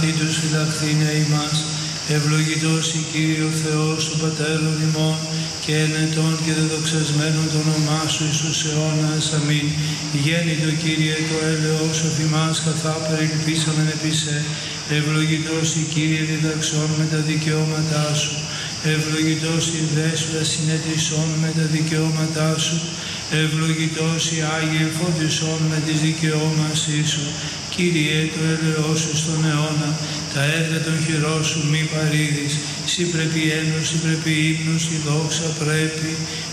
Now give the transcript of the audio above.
τους φυλαχθήνε ημάς. Ευλογητός η Κύριε ο Θεός των Πατέρων ημών και ενετών και δεδοξασμένων το όνομά Σου εις τους αιώνας. Αμήν. Γέννητο Κύριε το έλεος αφ' ημάς καθά περιλυπήσαμεν επί σε. Ευλογητός η Κύριε διδαξών με τα δικαιώματά Σου. Ευλογητός η Δέσποινα συνέτησών με τα δικαιώματά Σου. Ευλογητός η Άγιε φωτισών με τις δικαιώμασή Σου. Κύριε το έλεος Σου στον αιώνα, τα έργα των χειρών Σου μη παρήδεις. Συ πρέπει ένωση, πρέπει ύμνος, η δόξα πρέπει.